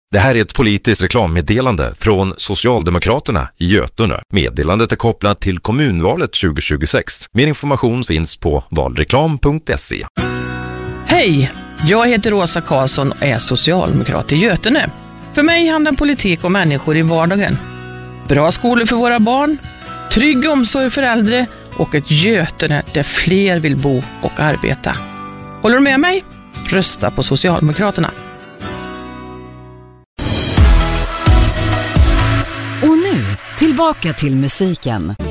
Det här är ett politiskt reklammeddelande från Socialdemokraterna i Götene. Meddelandet är kopplat till kommunvalet 2026. Mer information finns på valreklam.se. Hej, jag heter Åsa Karlsson och är socialdemokrat i Götene. För mig handlar politik om människor i vardagen. Bra skolor för våra barn, trygg omsorg för äldre och ett Götene där fler vill bo och arbeta. Håller du med mig? Rösta på Socialdemokraterna. Och nu, tillbaka till musiken.